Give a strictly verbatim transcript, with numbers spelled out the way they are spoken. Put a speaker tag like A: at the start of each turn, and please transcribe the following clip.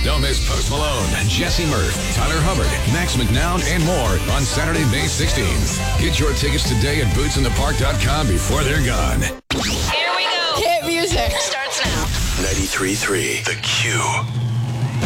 A: Don't miss Post Malone, Jesse Murph, Tyler Hubbard, Max McNown, and more on Saturday, May sixteenth. Get your tickets today at boots in the park dot com before they're gone.
B: Here we go.
C: Hit music.
B: Starts now.
A: ninety-three point three The Q.